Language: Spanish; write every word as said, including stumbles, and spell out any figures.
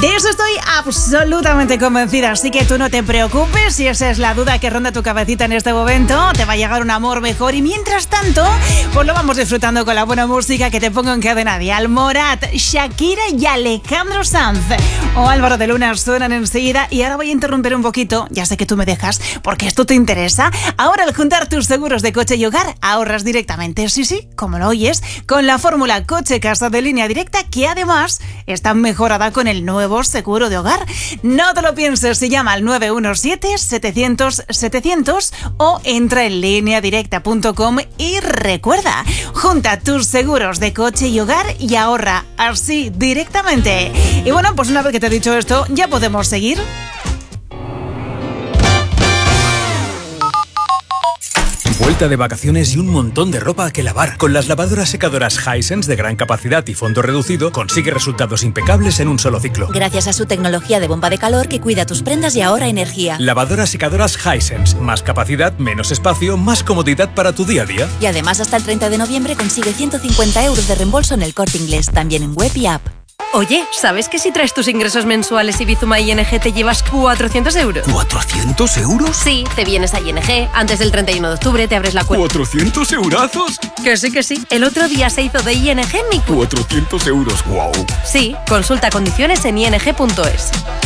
De eso estoy absolutamente convencida, así que tú no te preocupes si esa es la duda que ronda tu cabecita en este momento. Te va a llegar un amor mejor y mientras tanto, pues lo vamos disfrutando con la buena música que te pongo en cadena dial. Morat, Shakira y Alejandro Sanz o Álvaro de Luna suenan enseguida y ahora voy a interrumpir un poquito, ya sé que tú me dejas porque esto te interesa. Ahora al juntar tus seguros de coche y hogar ahorras directamente, sí, sí, como lo oyes, con la fórmula coche-casa de Línea Directa que además está mejorada con el nuevo seguro de hogar. No te lo pienses, se llama al nueve uno siete, setecientos, setecientos o entra en línea directa punto com y recuerda, junta tus seguros de coche y hogar y ahorra así directamente. Y bueno, pues una vez que te he dicho esto, ya podemos seguir. Vuelta de vacaciones y un montón de ropa que lavar. Con las lavadoras secadoras Hisense de gran capacidad y fondo reducido, consigue resultados impecables en un solo ciclo. Gracias a su tecnología de bomba de calor que cuida tus prendas y ahorra energía. Lavadoras secadoras Hisense. Más capacidad, menos espacio, más comodidad para tu día a día. Y además hasta el treinta de noviembre consigue ciento cincuenta euros de reembolso en el Corte Inglés, también en web y app. Oye, ¿sabes que si traes tus ingresos mensuales y Bizuma I N G te llevas cuatrocientos euros? ¿cuatrocientos euros? Sí, te vienes a I N G, antes del treinta y uno de octubre te abres la cuenta. ¿cuatrocientos eurazos? Que sí, que sí. El otro día se hizo de I N G en mi cuenta. cuatrocientos euros, wow. Sí, consulta condiciones en i n g punto es.